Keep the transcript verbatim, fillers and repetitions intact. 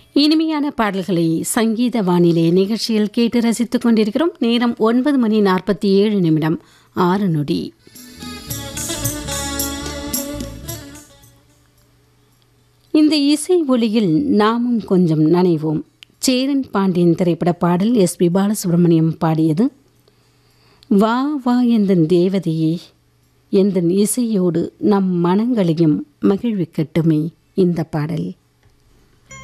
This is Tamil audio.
இனிமையான பாடல்களை சங்கீத வானிலை நிகழ்ச்சியில் கேட்டு ரசித்துக் கொண்டிருக்கிறோம். நேரம் ஒன்பது மணி நாற்பத்தி ஏழு நிமிடம் ஆறு நொடி. இந்த இசை ஒளியில் நாமும் கொஞ்சம் நனைவோம். சேரன் பாண்டியன் திரைப்பட பாடல் எஸ் பி பாலசுப்ரமணியம் பாடியது. வா வா எந்தன் தேவதையே, எந்தன் இசையோடு நம் மனங்களையும் மகிழ்விக்கட்டுமே இந்த பாடல்.